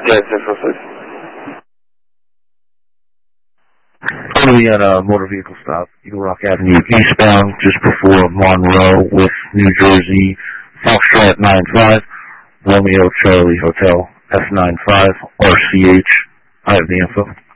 Jet 606. Currently at a motor vehicle stop, Eagle Rock Avenue eastbound, just before Monroe with New Jersey, Foxtrot 95, Romeo Charlie Hotel, F95, RCH. I have the info.